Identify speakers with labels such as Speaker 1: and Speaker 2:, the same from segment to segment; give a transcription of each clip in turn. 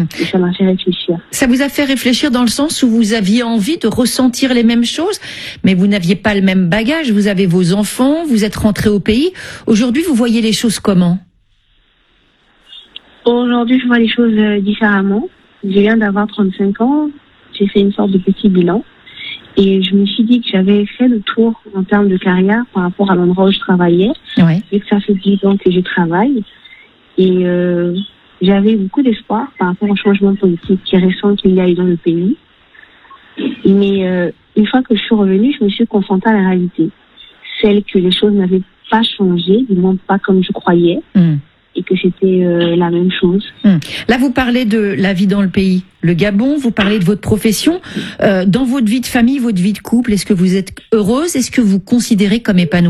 Speaker 1: Et ça m'a fait réfléchir.
Speaker 2: Ça vous a fait réfléchir dans le sens où vous aviez envie de ressentir les mêmes choses, mais vous n'aviez pas le même bagage. Vous avez vos enfants, vous êtes rentré au pays. Aujourd'hui, vous voyez les choses comment ?
Speaker 1: Aujourd'hui, je vois les choses différemment. Je viens d'avoir 35 ans. J'ai fait une sorte de petit bilan. Et je me suis dit que j'avais fait le tour en termes de carrière par rapport à l'endroit où je travaillais.
Speaker 2: Ouais.
Speaker 1: Vu que ça fait 10 ans que je travaille. Et j'avais beaucoup d'espoir par rapport au changement politique qui est récent qu'il y a eu dans le pays. Mais une fois que je suis revenue, je me suis confrontée à la réalité. Celle que les choses n'avaient pas changé, du moins pas comme je croyais. Et que c'était la même chose.
Speaker 2: Là, vous parlez de la vie dans le pays, le Gabon, vous parlez de votre profession. Dans votre vie de famille, votre vie de couple, est-ce que vous êtes heureuse ? Est-ce que vous considérez comme épanouie ?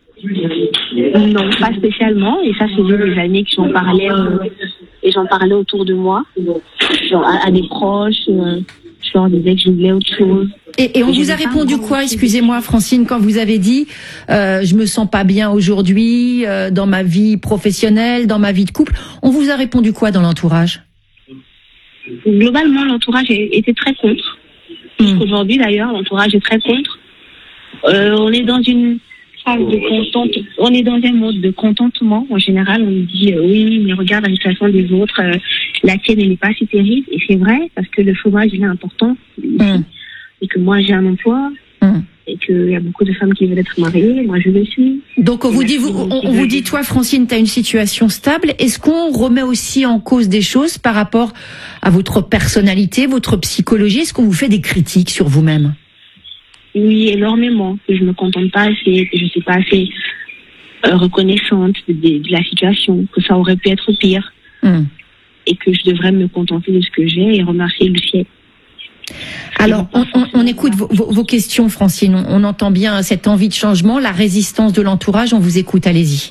Speaker 1: Non, pas spécialement. Et ça, c'est des amis qui j'en parlais, et j'en parlais autour de moi, genre à des proches. Je leur disais que je voulais autre chose.
Speaker 2: Et on vous a répondu quoi, excusez-moi Francine, quand vous avez dit je me sens pas bien aujourd'hui dans ma vie professionnelle, dans ma vie de couple. On vous a répondu quoi dans l'entourage ?
Speaker 1: Globalement, l'entourage était très contre. Aujourd'hui d'ailleurs, l'entourage est très contre. On est dans une phase de on est dans un mode de contentement. En général, on nous dit oui, mais regarde la situation des autres, la tienne n'est pas si terrible. Et c'est vrai, parce que le chômage il est important ici. Et que moi j'ai un emploi, et qu'il y a beaucoup de femmes qui veulent être mariées, moi je le suis.
Speaker 2: Donc on vous dit, toi Francine, tu as une situation stable. Est-ce qu'on remet aussi en cause des choses par rapport à votre personnalité, votre psychologie ? Est-ce qu'on vous fait des critiques sur vous-même ?
Speaker 1: Oui, énormément. Que je me contente pas assez, que je suis pas assez reconnaissante de la situation, que ça aurait pu être pire. Et que je devrais me contenter de ce que j'ai et remercier le ciel.
Speaker 2: Alors, on écoute vos questions, Francine. On entend bien cette envie de changement, la résistance de l'entourage. On vous écoute, allez-y.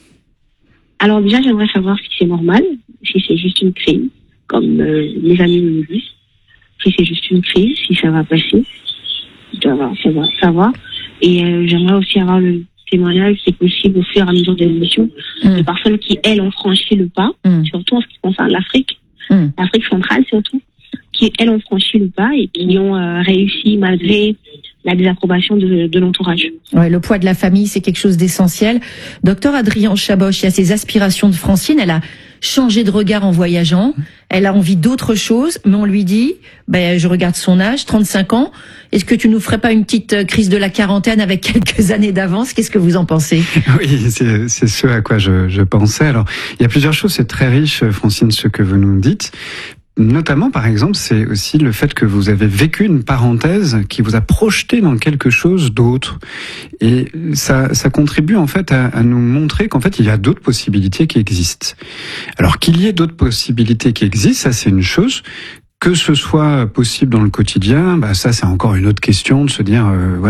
Speaker 1: Alors déjà, j'aimerais savoir si c'est normal, si c'est juste une crise, comme mes amis me disent. Si c'est juste une crise, si ça va passer. Je dois savoir. Et j'aimerais aussi avoir le témoignage, si c'est possible, au fur et à mesure des émissions, de personnes qui, elles, ont franchi le pas, surtout en ce qui concerne l'Afrique, l'Afrique centrale surtout, qui, elles, ont franchi le pas et qui ont réussi malgré la désapprobation de l'entourage.
Speaker 2: Ouais, le poids de la famille, c'est quelque chose d'essentiel. Docteur Adrian Chaboch, il y a ces aspirations de Francine, elle a changé de regard en voyageant, elle a envie d'autre chose, mais on lui dit, je regarde son âge, 35 ans, est-ce que tu nous ferais pas une petite crise de la quarantaine avec quelques années d'avance ? Qu'est-ce que vous en pensez ?
Speaker 3: Oui, c'est ce à quoi je pensais. Alors, il y a plusieurs choses, c'est très riche, Francine, ce que vous nous dites. Notamment, par exemple, c'est aussi le fait que vous avez vécu une parenthèse qui vous a projeté dans quelque chose d'autre. Et ça contribue en fait à nous montrer qu'en fait, il y a d'autres possibilités qui existent. Alors qu'il y ait d'autres possibilités qui existent, ça c'est une chose. Que ce soit possible dans le quotidien, ça c'est encore une autre question de se dire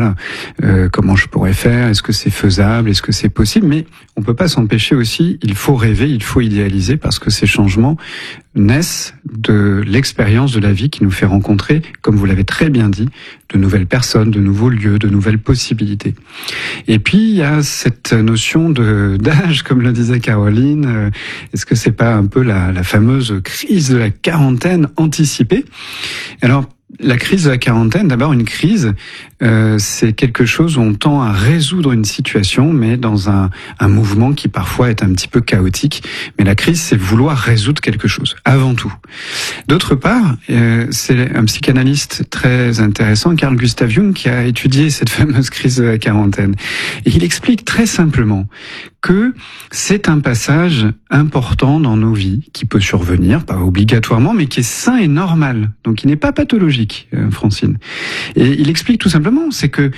Speaker 3: comment je pourrais faire, est-ce que c'est faisable, est-ce que c'est possible, mais on peut pas s'empêcher aussi, il faut rêver, il faut idéaliser parce que ces changements naissent de l'expérience de la vie qui nous fait rencontrer, comme vous l'avez très bien dit, de nouvelles personnes, de nouveaux lieux, de nouvelles possibilités. Et puis il y a cette notion d'âge, comme le disait Caroline, est-ce que c'est pas un peu la fameuse crise de la quarantaine anticipée ? Alors, la crise de la quarantaine, d'abord une crise, c'est quelque chose où on tend à résoudre une situation, mais dans un mouvement qui parfois est un petit peu chaotique. Mais la crise, c'est vouloir résoudre quelque chose, avant tout. D'autre part, c'est un psychanalyste très intéressant, Carl Gustav Jung, qui a étudié cette fameuse crise de la quarantaine. Et il explique très simplement que c'est un passage important dans nos vies, qui peut survenir, pas obligatoirement, mais qui est sain et normal, donc qui n'est pas pathologique, Francine. Et il explique tout simplement, c'est que,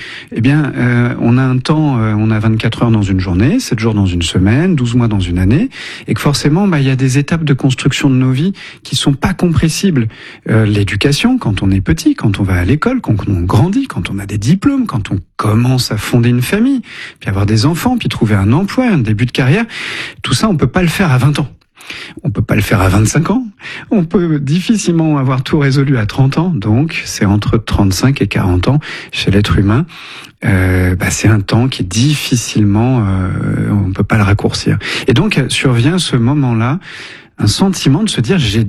Speaker 3: on a un temps, on a 24 heures dans une journée, 7 jours dans une semaine, 12 mois dans une année, et que forcément, il y a des étapes de construction de nos vies qui sont pas compressibles. L'éducation, quand on est petit, quand on va à l'école, quand on grandit, quand on a des diplômes, quand on commence à fonder une famille, puis avoir des enfants, puis trouver un emploi, un début de carrière, tout ça, on peut pas le faire à 20 ans. On peut pas le faire à 25 ans. On peut difficilement avoir tout résolu à 30 ans. Donc, c'est entre 35 et 40 ans chez l'être humain. C'est un temps qui est difficilement, on peut pas le raccourcir. Et donc, survient ce moment-là, un sentiment de se dire, j'ai